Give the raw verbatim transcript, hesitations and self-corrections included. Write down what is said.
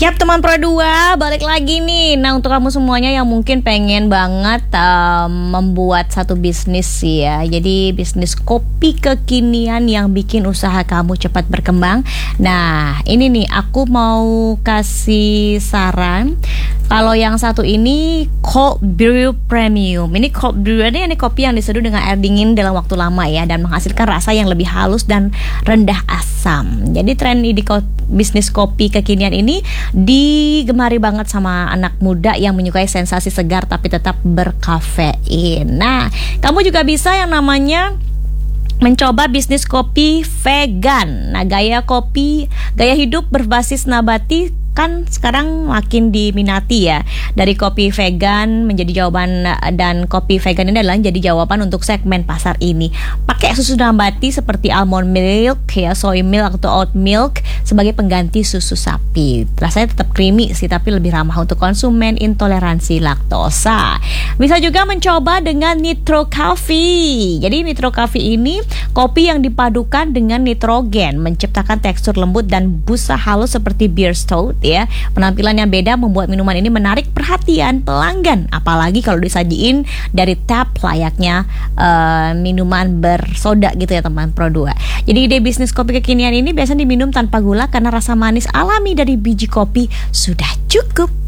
Yap teman Pro dua, balik lagi nih. Nah untuk kamu semuanya yang mungkin pengen banget um, membuat satu bisnis sih ya. Jadi bisnis kopi kekinian yang bikin usaha kamu cepat berkembang. Nah ini nih aku mau kasih saran. Kalau yang satu ini cold brew premium. Ini cold brew ini, ini kopi yang diseduh dengan air dingin dalam waktu lama ya, dan menghasilkan rasa yang lebih halus dan rendah asam. Jadi tren di ko- bisnis kopi kekinian ini digemari banget sama anak muda yang menyukai sensasi segar tapi tetap berkafein. Nah, kamu juga bisa yang namanya mencoba bisnis kopi vegan. Nah, gaya kopi, gaya hidup berbasis nabati kan sekarang makin diminati ya. Dari kopi vegan menjadi jawaban, dan kopi vegan ini adalah jadi jawaban untuk segmen pasar ini. Pakai susu nabati seperti almond milk ya, soy milk atau oat milk sebagai pengganti susu sapi. Rasanya tetap creamy sih, tapi lebih ramah untuk konsumen intoleransi laktosa. Bisa juga mencoba dengan nitro coffee. Jadi nitro coffee ini kopi yang dipadukan dengan nitrogen, menciptakan tekstur lembut dan busa halus seperti beer stout ya. Penampilan yang beda membuat minuman ini menarik perhatian pelanggan, apalagi kalau disajiin dari tap layaknya uh, minuman bersoda gitu ya teman Pro dua. Jadi ide bisnis kopi kekinian ini biasanya diminum tanpa gula karena rasa manis alami dari biji kopi sudah cukup.